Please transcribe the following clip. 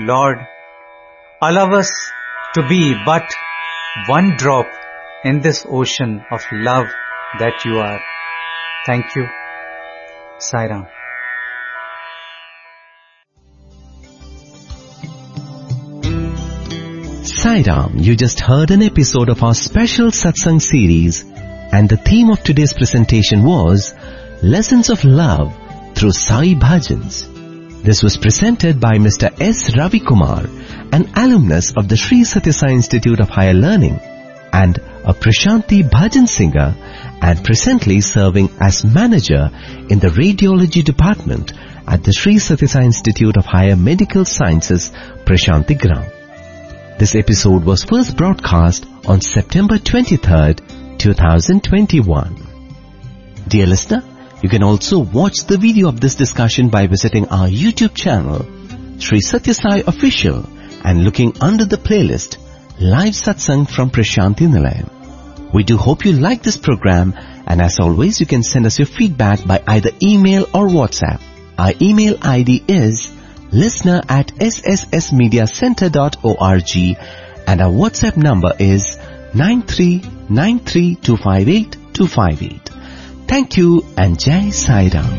Lord, allow us to be but one drop in this ocean of love that you are. Thank you. Sai Ram. Sai Ram, you just heard an episode of our special Satsang series, and the theme of today's presentation was Lessons of Love through Sai Bhajans. This was presented by Mr. S. Ravi Kumar, an alumnus of the Sri Sathya Sai Institute of Higher Learning and a Prashanti Bhajan singer, and presently serving as manager in the radiology department at the Sri Sathya Sai Institute of Higher Medical Sciences, Prashanti Gram. This episode was first broadcast on September 23rd, 2021. Dear listener, you can also watch the video of this discussion by visiting our YouTube channel, Sri Sathya Sai Official, and looking under the playlist, Live Satsang from Prashanti Nilayam. We do hope you like this program, and as always, you can send us your feedback by either email or WhatsApp. Our email ID is listener@sssmediacenter.org, and our WhatsApp number is 9393258258. Thank you and Jai Sai Ram.